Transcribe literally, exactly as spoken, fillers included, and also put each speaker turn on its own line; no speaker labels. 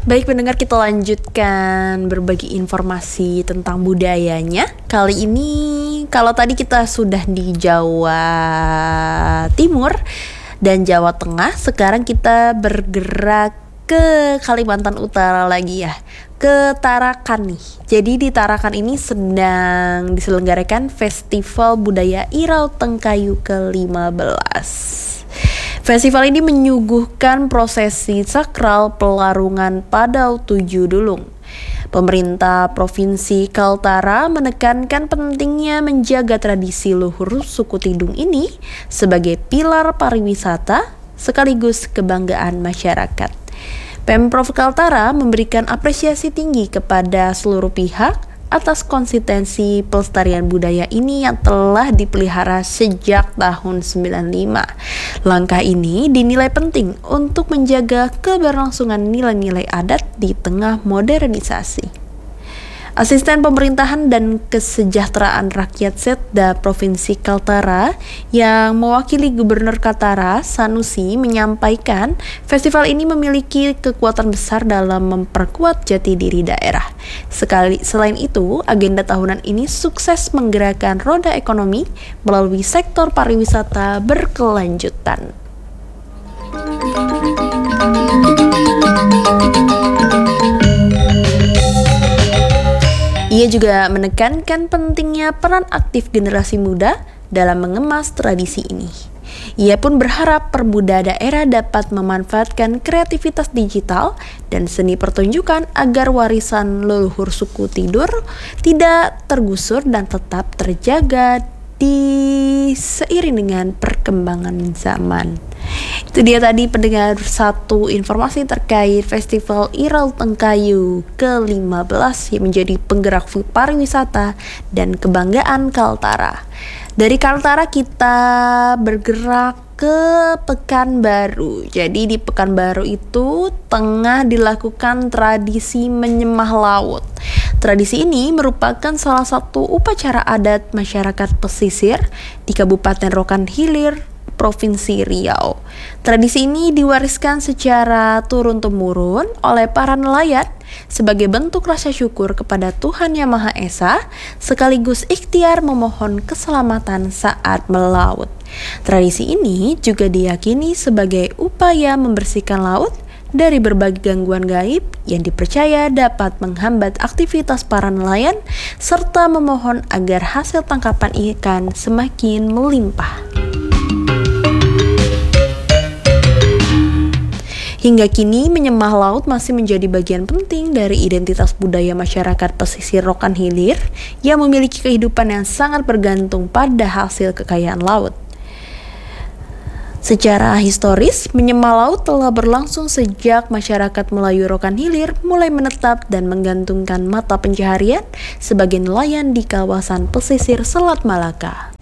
Baik pendengar, kita lanjutkan berbagi informasi tentang budayanya. Kali ini kalau tadi kita sudah di Jawa Timur dan Jawa Tengah, sekarang kita bergerak ke Kalimantan Utara lagi ya, ke Tarakan nih. Jadi di Tarakan ini sedang diselenggarakan Festival Budaya Irau Tengkayu ke lima belas. Festival ini menyuguhkan prosesi sakral pelarungan Padau Tujuh Dulung. Pemerintah Provinsi Kaltara menekankan pentingnya menjaga tradisi luhur suku Tidung ini sebagai pilar pariwisata sekaligus kebanggaan masyarakat. Pemprov Kaltara memberikan apresiasi tinggi kepada seluruh pihak atas konsistensi pelestarian budaya ini yang telah dipelihara sejak tahun sembilan puluh lima. Langkah ini dinilai penting untuk menjaga keberlangsungan nilai-nilai adat di tengah modernisasi. Asisten Pemerintahan dan Kesejahteraan Rakyat Setda Provinsi Kaltara yang mewakili Gubernur Kaltara, Sanusi, menyampaikan festival ini memiliki kekuatan besar dalam memperkuat jati diri daerah. Sekali, selain itu, agenda tahunan ini sukses menggerakkan roda ekonomi melalui sektor pariwisata berkelanjutan. Ia juga menekankan pentingnya peran aktif generasi muda dalam mengemas tradisi ini. Ia pun berharap permuda daerah dapat memanfaatkan kreativitas digital dan seni pertunjukan agar warisan leluhur suku Tidung tidak tergusur dan tetap terjaga di seiring dengan perkembangan zaman. Itu dia tadi pendengar satu informasi terkait Festival Irau Tengkayu ke lima belas yang menjadi penggerak pariwisata dan kebanggaan Kaltara. Dari Kaltara kita bergerak ke Pekanbaru. Jadi di Pekanbaru itu tengah dilakukan tradisi menyembah laut. Tradisi ini merupakan salah satu upacara adat masyarakat pesisir di Kabupaten Rokan Hilir, Provinsi Riau. Tradisi ini diwariskan secara turun-temurun oleh para nelayan sebagai bentuk rasa syukur kepada Tuhan Yang Maha Esa sekaligus ikhtiar memohon keselamatan saat melaut. Tradisi ini juga diyakini sebagai upaya membersihkan laut dari berbagai gangguan gaib yang dipercaya dapat menghambat aktivitas para nelayan serta memohon agar hasil tangkapan ikan semakin melimpah. Hingga kini menyembah laut masih menjadi bagian penting dari identitas budaya masyarakat pesisir Rokan Hilir yang memiliki kehidupan yang sangat bergantung pada hasil kekayaan laut. Secara historis, menyembah laut telah berlangsung sejak masyarakat Melayu Rokan Hilir mulai menetap dan menggantungkan mata pencaharian sebagai nelayan di kawasan pesisir Selat Malaka.